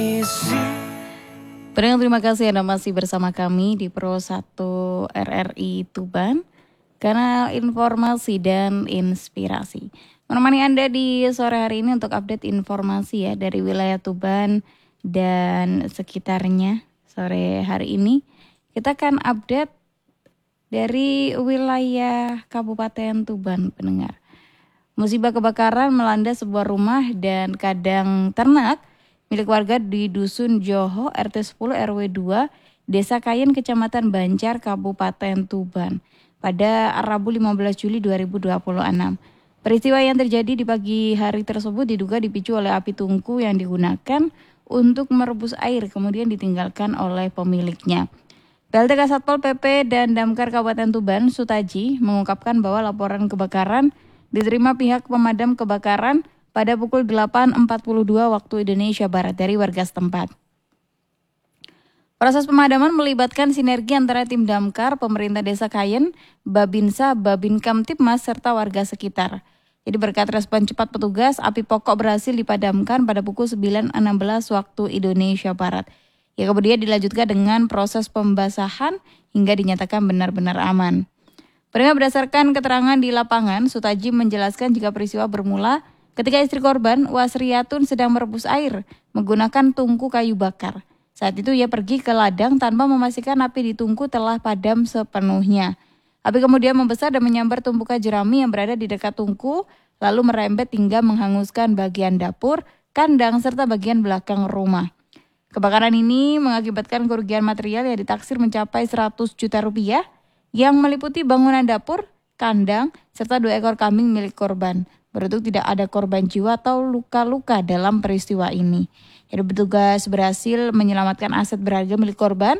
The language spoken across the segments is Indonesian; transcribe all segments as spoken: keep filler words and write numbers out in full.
Pendengar, terima kasih Anda masih bersama kami di Pro satu R R I Tuban, kanal informasi dan inspirasi. Menemani Anda di sore hari ini untuk update informasi ya dari wilayah Tuban dan sekitarnya. Sore hari ini kita akan update dari wilayah Kabupaten Tuban, pendengar. Musibah kebakaran melanda sebuah rumah dan kandang ternak milik warga di Dusun Joho R T sepuluh R W dua Desa Kayen Kecamatan Banjar Kabupaten Tuban pada Rabu lima belas Juli dua ribu dua puluh enam. Peristiwa yang terjadi di pagi hari tersebut diduga dipicu oleh api tungku yang digunakan untuk merebus air kemudian ditinggalkan oleh pemiliknya. P L T Kasatpol P P dan Damkar Kabupaten Tuban Sutaji mengungkapkan bahwa laporan kebakaran diterima pihak pemadam kebakaran pada pukul delapan empat puluh dua waktu Indonesia Barat dari warga setempat. Proses pemadaman melibatkan sinergi antara tim damkar, pemerintah desa Kayen, Babinsa, Babin Kamtipmas, serta warga sekitar. Jadi berkat respon cepat petugas, api pokok berhasil dipadamkan pada pukul sembilan enam belas waktu Indonesia Barat. Ya, kemudian dilanjutkan dengan proses pembasahan hingga dinyatakan benar-benar aman. Pendengar, berdasarkan keterangan di lapangan, Sutaji menjelaskan jika peristiwa bermula ketika istri korban, Wasriyatun, sedang merebus air menggunakan tungku kayu bakar. Saat itu ia pergi ke ladang tanpa memastikan api di tungku telah padam sepenuhnya. Api kemudian membesar dan menyambar tumpukan jerami yang berada di dekat tungku, lalu merembet hingga menghanguskan bagian dapur, kandang, serta bagian belakang rumah. Kebakaran ini mengakibatkan kerugian material yang ditaksir mencapai seratus juta rupiah yang meliputi bangunan dapur, kandang, serta dua ekor kambing milik korban. Beruntung tidak ada korban jiwa atau luka-luka dalam peristiwa ini. Jadi petugas berhasil menyelamatkan aset berharga milik korban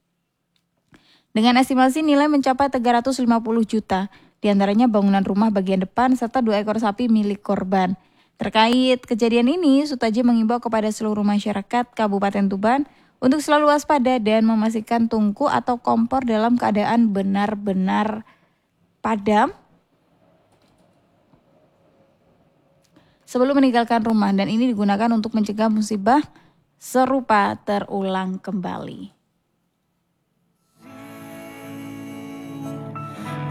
dengan estimasi nilai mencapai tiga ratus lima puluh juta, diantaranya bangunan rumah bagian depan serta dua ekor sapi milik korban. Terkait kejadian ini, Sutaji mengimbau kepada seluruh masyarakat Kabupaten Tuban untuk selalu waspada dan memastikan tungku atau kompor dalam keadaan benar-benar padam sebelum meninggalkan rumah, dan ini digunakan untuk mencegah musibah serupa terulang kembali.